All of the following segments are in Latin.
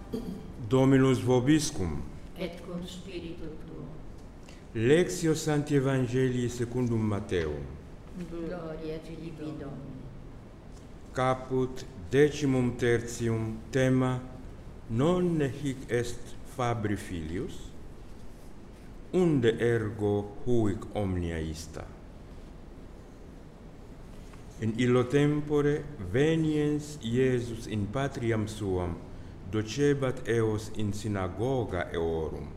Dominus vobiscum. Et cum spiritu tuo. Lectio Sancti Evangelii secundum Matteum. Gloria tibi Domine. Caput 13º tema: non hic est Fabri filius, unde ergo huic omnia ista. In illo tempore veniens Iesus in patriam suam docebat eos in synagoga eorum.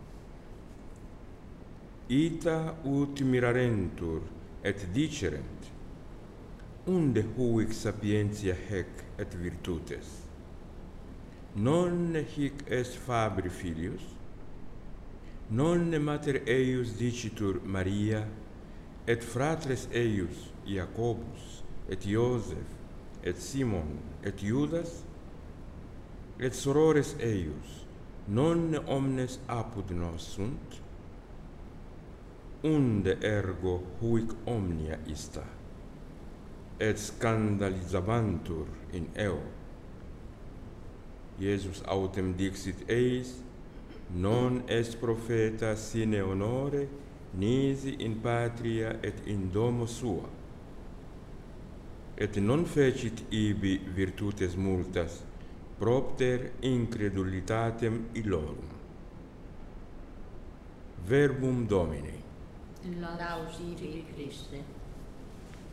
Ita ut mirarentur et dicerent: unde huic sapientia hec et virtutes? Non hic est Fabri filius? Non mater eius dicitur Maria, et fratres eius Iacobus, et Iosef, et Simon, et Judas? Et sorores eius, non omnes apud nos sunt? Unde ergo huic omnia ista? Et scandalizabantur in eo. Iesus autem dixit eis: non est propheta sine honore, nisi in patria et in domo sua. Et non fecit ibi virtutes multas, propter incredulitatem illorum. Verbum Domini. Laus tibi Christe.